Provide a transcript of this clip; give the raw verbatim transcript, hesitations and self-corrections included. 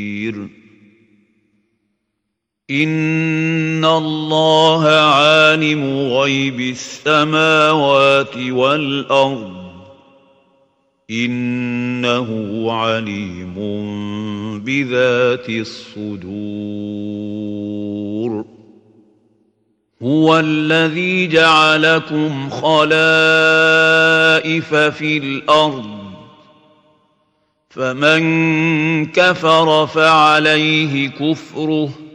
إن الله عالم غيب السماوات والأرض إنه عليم بذات الصدور هو الذي جعلكم خلائف في الأرض فمن كفر فعليه كفره